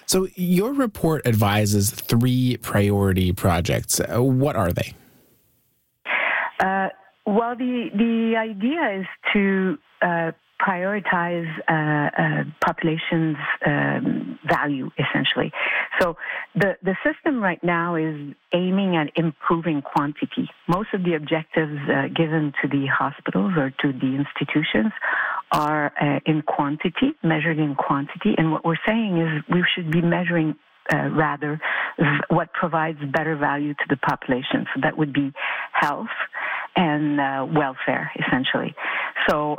So your report advises 3 priority projects. What are they? Well, the idea is to prioritize population's value, essentially. So the system right now is aiming at improving quantity. Most of the objectives given to the hospitals or to the institutions are in quantity, measured in quantity. And what we're saying is we should be measuring rather what provides better value to the population. So that would be health and welfare, essentially. So,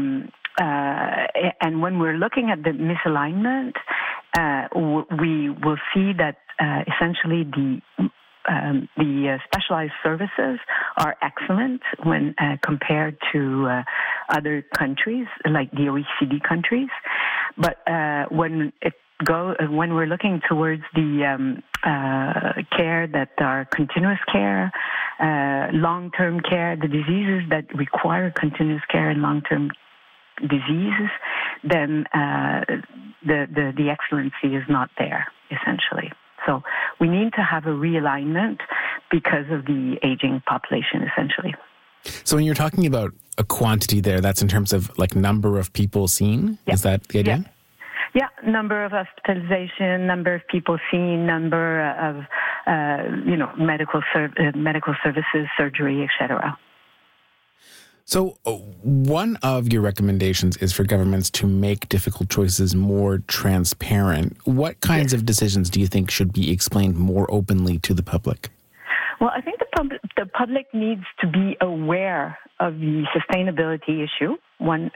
and when we're looking at the misalignment, we will see that essentially the specialized services are excellent when compared to other countries, like the OECD countries. But when we're looking towards the care that are continuous care, long-term care, the diseases that require continuous care and long-term diseases, then the excellency is not there, essentially. So we need to have a realignment because of the aging population, essentially. So when you're talking about a quantity there, that's in terms of like number of people seen? Yeah. Is that the idea? Yeah, number of hospitalization, number of people seen, number of medical services, surgery, etc. So one of your recommendations is for governments to make difficult choices more transparent. What kinds of decisions do you think should be explained more openly to the public? Well, I think the public needs to be aware of the sustainability issue. One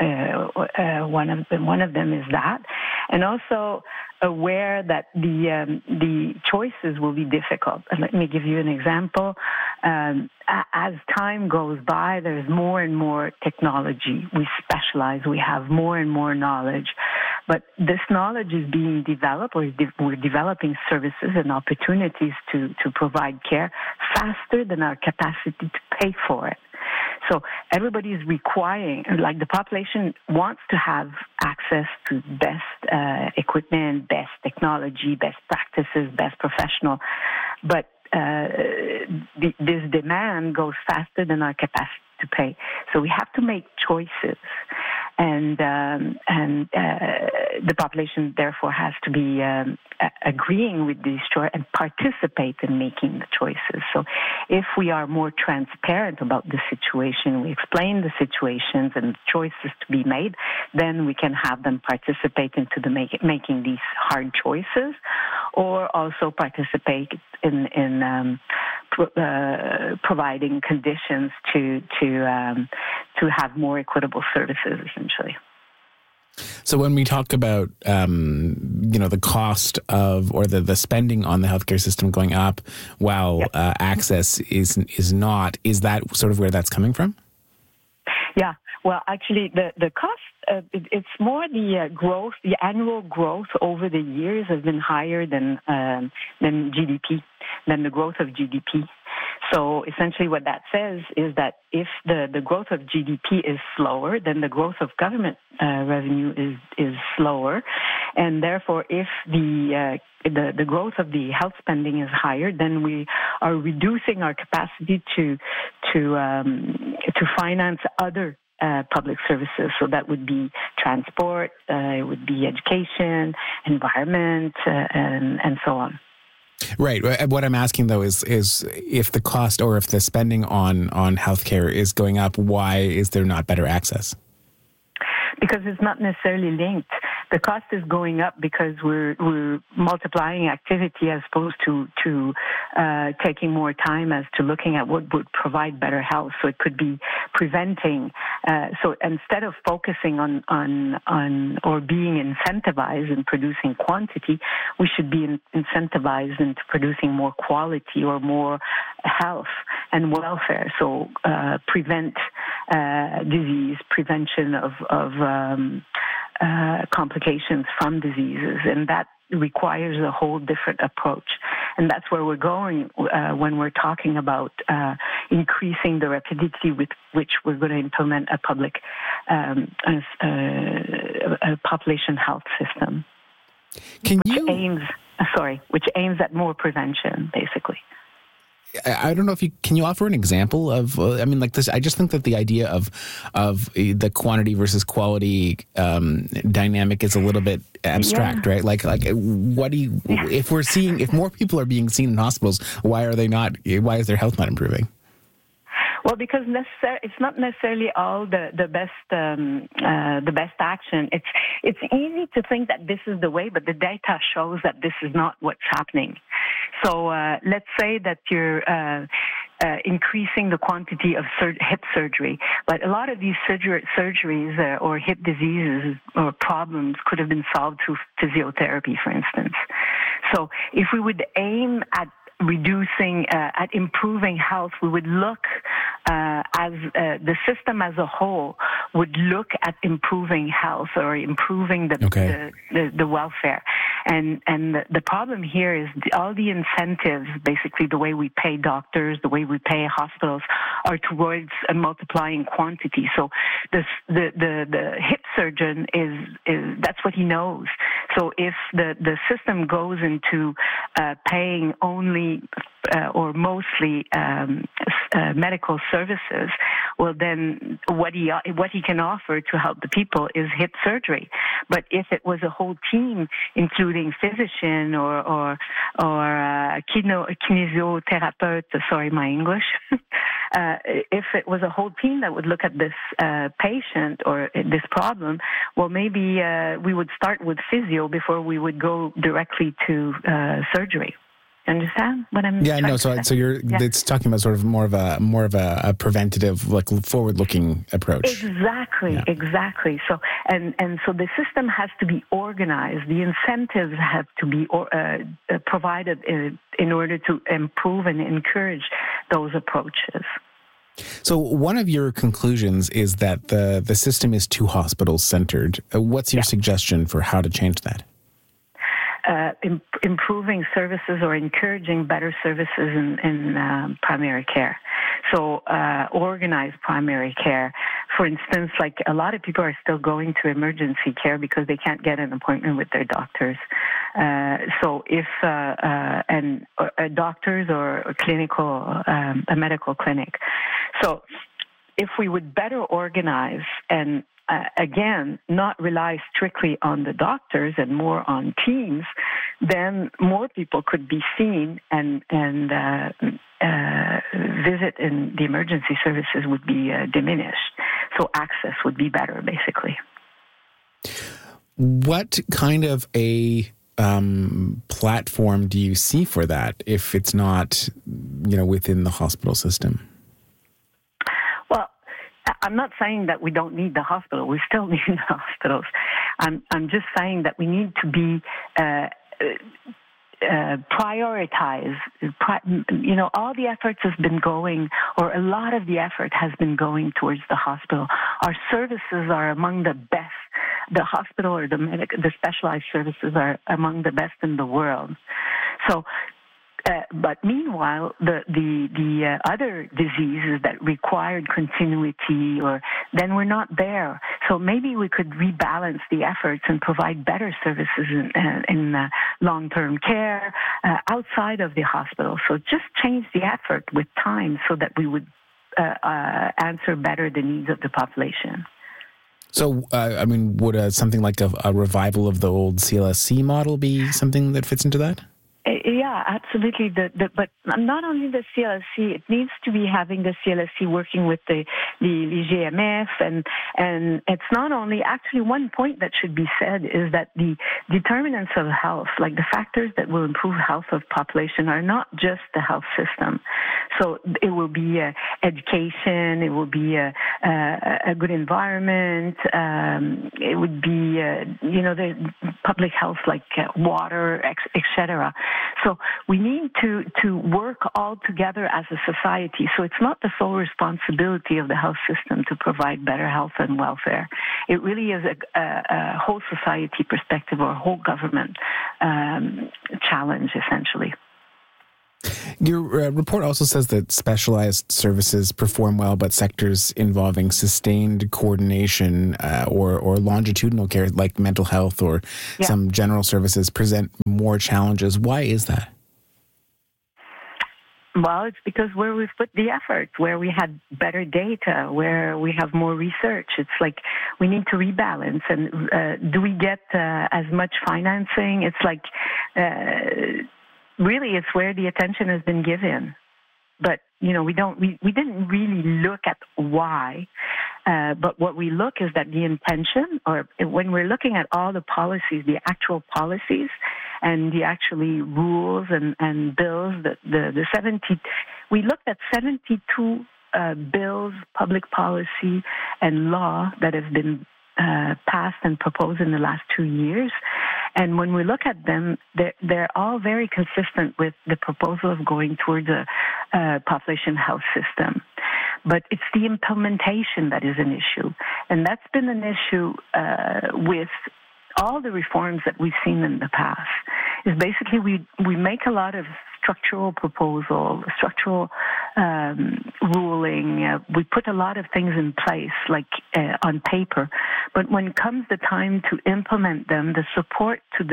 of them is that, and also aware that the choices will be difficult. Let me give you an example. As time goes by, there's more and more technology. We specialize. We have more and more knowledge. But this knowledge is being developed, or we're developing services and opportunities to provide care faster than our capacity to pay for it. So everybody is requiring, like the population wants to have access to best equipment, best technology, best practices, best professional. But this demand goes faster than our capacity to pay. So we have to make choices. And the population, therefore, has to be agreeing with these choices and participate in making the choices. So if we are more transparent about the situation, we explain the situations and the choices to be made, then we can have them participate into making these hard choices, or also participate in providing conditions to have more equitable services, essentially. So when we talk about the cost of, or the spending on the healthcare system going up while access is not, is that sort of where that's coming from? Yeah. Well, actually, the cost, it's more the growth, the annual growth over the years has been higher than GDP, than the growth of GDP. So essentially what that says is that if the growth of GDP is slower, then the growth of government revenue is slower. And therefore, if the growth of the health spending is higher, then we are reducing our capacity to finance other public services. So that would be transport, it would be education, environment, and so on. Right. What I'm asking, though, is if the cost or if the spending on healthcare is going up, why is there not better access? Because it's not necessarily linked. The cost is going up because we're multiplying activity as opposed to taking more time as to looking at what would provide better health. So it could be preventing. So instead of focusing on or being incentivized in producing quantity, we should be incentivized into producing more quality or more health and welfare. So prevent disease, prevention of complications from diseases, and that requires a whole different approach. And that's where we're going when we're talking about increasing the rapidity with which we're going to implement a public a population health system. Can which aims which aims at more prevention, basically. I don't know if can you offer an example of, like this, I just think that the idea of the quantity versus quality dynamic is a little bit abstract, right? Like what do you, if more people are being seen in hospitals, why is their health not improving? Well, because it's not necessarily all the best action. It's easy to think that this is the way, but the data shows that this is not what's happening. So let's say that you're increasing the quantity of hip surgery, but a lot of these surgeries or hip diseases or problems could have been solved through physiotherapy, for instance. So if we would aim at reducing, at improving health, we would look as the system as a whole would look at improving health or improving the welfare. And the problem here is all the incentives, basically the way we pay doctors, the way we pay hospitals, are towards multiplying quantity. So the hip surgeon is that's what he knows. So if the system goes into paying only or mostly medical services, well then what he can offer to help the people is hip surgery. But if it was a whole team, including physician or kinesiotherapist, sorry my English, if it was a whole team that would look at this patient or this problem, well maybe we would start with physio before we would go directly to surgery. Understand what I'm? Yeah, no. So you're it's talking about sort of more of a preventative, like forward-looking approach. Exactly. So and so the system has to be organized. The incentives have to be provided in order to improve and encourage those approaches. So one of your conclusions is that the system is too hospital-centered. What's your suggestion for how to change that? Improving services or encouraging better services in primary care. So organized primary care. For instance, like a lot of people are still going to emergency care because they can't get an appointment with their doctors. So if doctors or a medical clinic. So if we would better organize and again, not rely strictly on the doctors and more on teams, then more people could be seen and visit in the emergency services would be diminished. So access would be better, basically. What kind of a platform do you see for that if it's not, within the hospital system? I'm not saying that we don't need the hospital. We still need the hospitals. I'm just saying that we need to be prioritize. All the efforts has been going, or a lot of the effort has been going towards the hospital. Our services are among the best. The hospital or the specialized services are among the best in the world. So. But meanwhile, the other diseases that required continuity, then we're not there. So maybe we could rebalance the efforts and provide better services in long-term care outside of the hospital. So just change the effort with time so that we would answer better the needs of the population. So, would something like a revival of the old CLSC model be something that fits into that? Yeah, absolutely. But not only the CLSC, it needs to be having the CLSC working with the GMF, and it's not only, actually one point that should be said is that the determinants of health, like the factors that will improve health of population, are not just the health system. So it will be education, it will be a good environment, it would be, the public health like water, etc. So we need to work all together as a society. So it's not the sole responsibility of the health system to provide better health and welfare. It really is a whole society perspective or a whole government challenge, essentially. Your report also says that specialized services perform well, but sectors involving sustained coordination or longitudinal care, like mental health or some general services, present more challenges. Why is that? Well, it's because where we've put the effort, where we had better data, where we have more research. It's like we need to rebalance. And do we get as much financing? It's like really it's where the attention has been given. But, we didn't really look at why. But what we look is that the intention, or when we're looking at all the policies, the actual policies, and the actually rules and bills, we looked at 72 bills, public policy, and law that have been passed and proposed in the last 2 years. And when we look at them, they're all very consistent with the proposal of going towards a population health system. But it's the implementation that is an issue. And that's been an issue with all the reforms that we've seen in the past. Is basically we make a lot of structural proposal, structural ruling. We put a lot of things in place, like on paper. But when it comes the time to implement them, the support to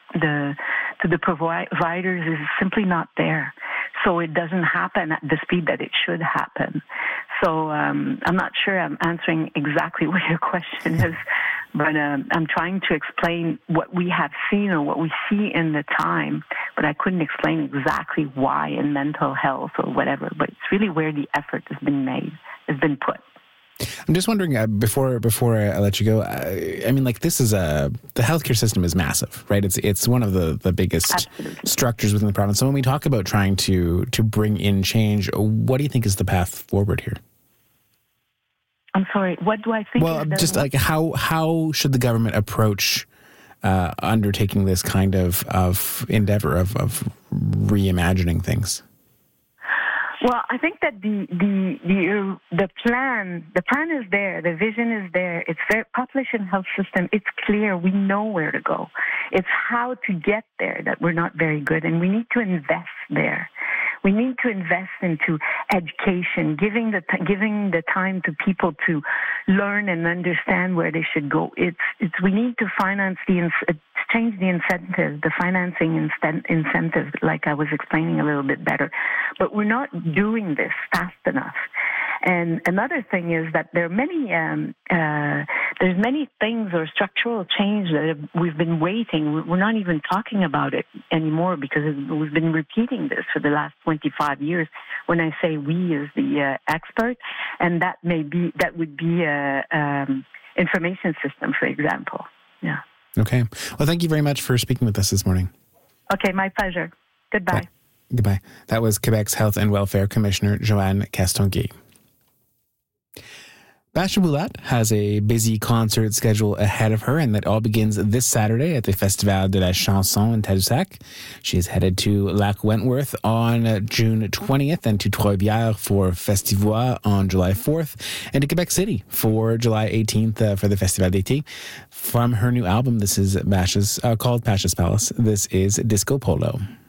the providers is simply not there. So it doesn't happen at the speed that it should happen. So I'm not sure I'm answering exactly what your question is, but I'm trying to explain what we have seen or what we see in the time, but I couldn't explain exactly why in mental health or whatever, but it's really where the effort has been made, has been put. I'm just wondering, before I let you go, this is the healthcare system is massive, right? It's one of the biggest structures within the province. So when we talk about trying to bring in change, what do you think is the path forward here? I'm sorry, what do I think? Well, just like how should the government approach undertaking this kind of endeavor of reimagining things? Well, I think that the plan is there, the vision is there. It's their population health system. It's clear. We know where to go. It's how to get there that we're not very good, and we need to invest there. We need to invest into education, giving the time to people to learn and understand where they should go. We need to finance change the incentives, the financing incentives, like I was explaining a little bit better. But we're not doing this fast enough. And another thing is that there are there's many things or structural change that we've been waiting. We're not even talking about it anymore because we've been repeating this for the last 25 years. When I say we as the expert, and that would be information system, for example. Yeah. Okay. Well, thank you very much for speaking with us this morning. Okay, my pleasure. Goodbye. Goodbye. That was Quebec's Health and Welfare Commissioner Joanne Castonguay. Bastien Boulat has a busy concert schedule ahead of her, and that all begins this Saturday at the Festival de la Chanson in Tadoussac. She is headed to Lac Wentworth on June 20th and to Trois-Rivières for Festivois on July 4th and to Quebec City for July 18th for the Festival d'été. From her new album, this is called Pasha's Palace. This is Disco Polo.